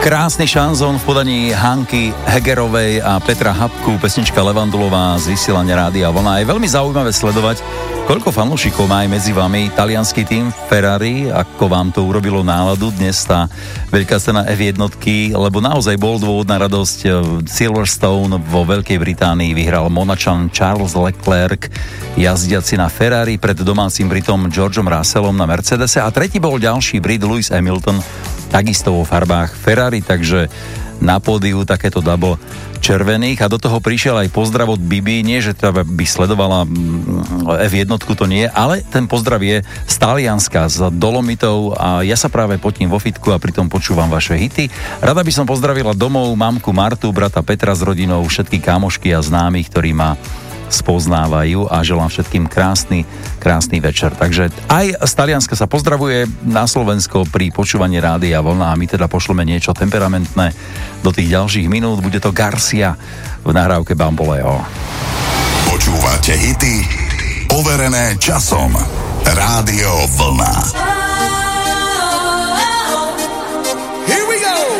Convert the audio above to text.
Krásny šanzón v podaní Hanky Hegerovej a Petra Habku, pesnička Levandulová z vysielania Rádia Vlna. Je veľmi zaujímavé sledovať, koľko fanúšikov má aj medzi vami taliansky tým Ferrari, ako vám to urobilo náladu dnes tá veľká cena F1, lebo naozaj bol dôvod na radosť. Silverstone vo Veľkej Británii vyhral Monačan Charles Leclerc, jazdiaci na Ferrari pred domácim Britom Georgeom Russellom na Mercedese, a tretí bol ďalší Brit Lewis Hamilton, takisto vo farbách Ferrari, takže na pódiu takéto double červených. A do toho prišiel aj pozdrav od Bibi, nie že teda by sledovala F1, to nie, ale ten pozdrav je z Talianska, z Dolomitov, a ja sa práve potím vo fitku a pritom počúvam vaše hity. Rada by som pozdravila domov mamku Martu, brata Petra s rodinou, všetky kamošky a známych, ktorí ma spoznávajú, a želám všetkým krásny večer. Takže aj z Talianska sa pozdravuje na Slovensko pri počúvaní Rádia Vlna, a my teda pošleme niečo temperamentné do tých ďalších minút. Bude to Garcia v nahrávke Bamboleo. Počúvate hity overené časom. Rádio Vlna.